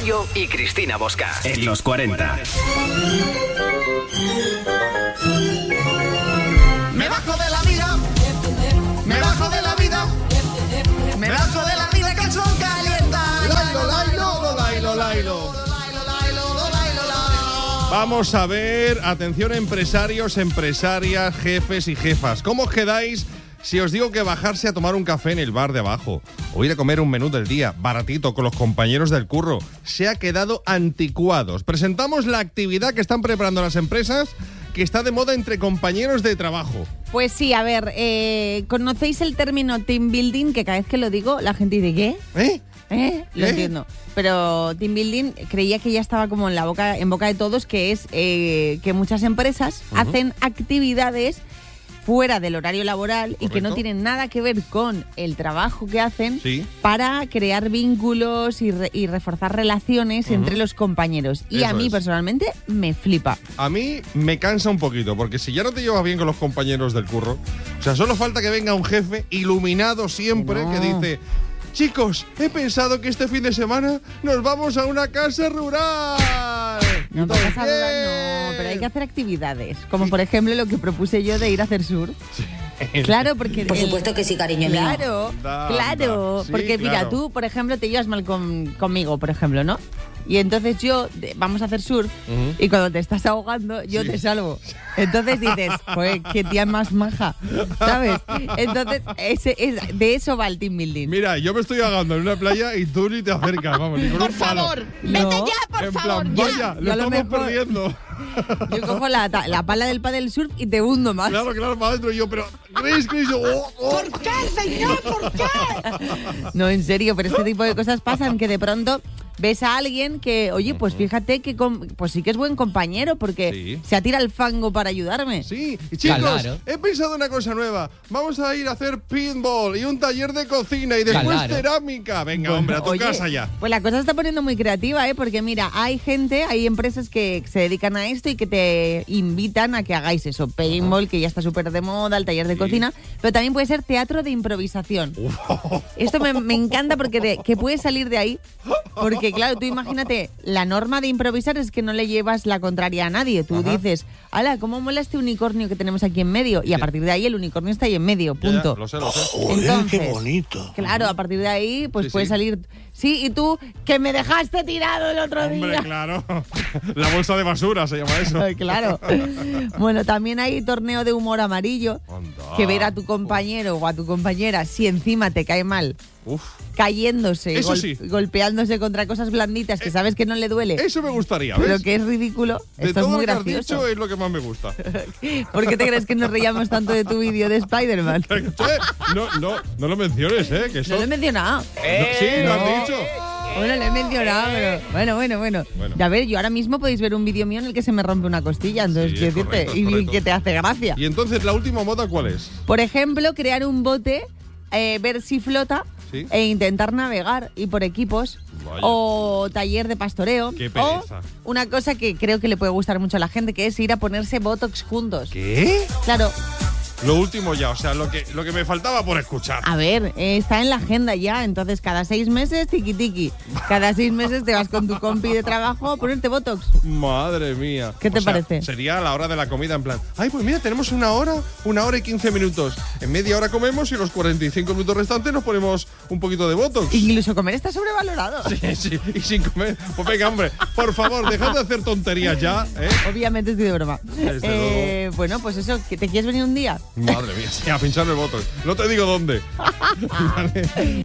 Gallo y Cristina Bosca. En los 40. Me bajo de la vida. Me bajo de la vida. Me bajo de la vida que el sol calienta. Lailo. Vamos a ver, atención empresarios, empresarias, jefes y jefas. ¿Cómo os quedáis si os digo que bajarse a tomar un café en el bar de abajo o ir a comer un menú del día, baratito, con los compañeros del curro, se ha quedado anticuados? Presentamos la actividad que están preparando las empresas, que está de moda entre compañeros de trabajo. Pues sí, a ver, ¿conocéis el término team building? Que cada vez que lo digo, la gente dice, ¿qué? Lo entiendo. Pero team building creía que ya estaba como en boca de todos, que es que muchas empresas hacen actividades fuera del horario laboral. Correcto. Y que no tienen nada que ver con el trabajo que hacen, sí, para crear vínculos y reforzar relaciones entre los compañeros. Y eso a mí personalmente me flipa. A mí me cansa un poquito, porque si ya no te llevas bien con los compañeros del curro, o sea, solo falta que venga un jefe iluminado siempre que dice: chicos, he pensado que este fin de semana nos vamos a una casa rural. No, casa rural no, pero hay que hacer actividades, como por ejemplo lo que propuse yo de ir a hacer surf. Sí. Claro, porque... Por supuesto que sí, cariño mío. Claro, sí, porque mira, tú, por ejemplo, te llevas mal conmigo, por ejemplo, ¿no? Y entonces vamos a hacer surf, y cuando te estás ahogando, yo te salvo. Entonces dices, pues qué tía más maja, ¿sabes? Entonces, de eso va el team building. Mira, yo me estoy ahogando en una playa y tú ni te acercas, vamos, ni con por un palo. favor, vete ya, por en favor. En plan, vaya, lo estamos perdiendo. Yo cojo la pala del paddle surf y te hundo más. Claro, para adentro. Y yo, pero Chris, ¿Por qué, señor? ¿Por qué? No, en serio, pero este tipo de cosas pasan, que de pronto ves a alguien que, oye, pues fíjate que pues sí que es buen compañero, porque se atira al fango para ayudarme. Sí, y chicos, he pensado una cosa nueva. Vamos a ir a hacer pinball y un taller de cocina y después cerámica. Venga, hombre, a tu casa ya. Pues la cosa se está poniendo muy creativa, porque mira, hay empresas que se dedican a esto y que te invitan a que hagáis eso. Paintball, que ya está súper de moda, el taller de cocina, pero también puede ser teatro de improvisación. Esto me encanta porque que puedes salir de ahí, porque claro, tú imagínate, la norma de improvisar es que no le llevas la contraria a nadie. Tú dices, ala, ¿cómo mola este unicornio que tenemos aquí en medio? Y a partir de ahí el unicornio está ahí en medio, punto. Ya, lo sé. Joder, entonces, qué bonito. Claro, a partir de ahí pues puedes salir. Sí, y tú, que me dejaste tirado el otro día. Hombre, claro. La bolsa de basura se llama eso. Claro. Bueno, también hay torneo de humor amarillo. Que ver a tu compañero o a tu compañera, si encima te cae mal, cayéndose, golpeándose contra cosas blanditas que sabes que no le duele. Eso me gustaría, ¿ves? Pero que es ridículo. Esto es muy gracioso. De todo lo que has dicho es lo que más me gusta. ¿Por qué te crees que nos reíamos tanto de tu vídeo de Spider-Man? No lo menciones, que eso... No lo he mencionado. Sí, lo has dicho. Bueno, lo he mencionado, pero bueno. Ya ver, yo ahora mismo podéis ver un vídeo mío en el que se me rompe una costilla, entonces quiero decirte, y que te hace gracia. Y entonces, ¿la última moda cuál es? Por ejemplo, crear un bote, ver si flota, e intentar navegar, y por equipos. Vaya. O taller de pastoreo. Qué pereza. O una cosa que creo que le puede gustar mucho a la gente, que es ir a ponerse botox juntos. ¿Qué? Claro. Lo último ya, o sea, lo que me faltaba por escuchar. A ver, está en la agenda ya, entonces cada 6 meses tiki. Cada 6 meses te vas con tu compi de trabajo a ponerte botox. Madre mía. ¿Qué te parece? Sería a la hora de la comida, en plan, ay, pues mira, tenemos 1 hora y 15 minutos. En media hora comemos y los 45 minutos restantes nos ponemos un poquito de botox. Incluso comer está sobrevalorado. Sí, y sin comer. Pues venga, hombre, por favor, dejad de hacer tonterías ya, Obviamente estoy de broma. Bueno, pues eso, ¿te quieres venir un día? Madre mía, sí, a pinchar el botox. No te digo dónde. Vale.